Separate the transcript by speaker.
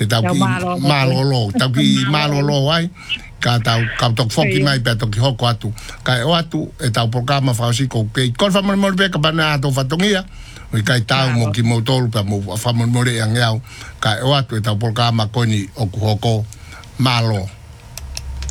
Speaker 1: te tau ki malolo tau ki malolo ai ka tau foki mai pe toki hoko atu ka o atu e tau programa fausi ko ke kon fa mo be ka bana to fatongia o kai tau mo ki mo tolu pa mo fa mo re ang yau ka o atu e tau programa ko ni o hoko malo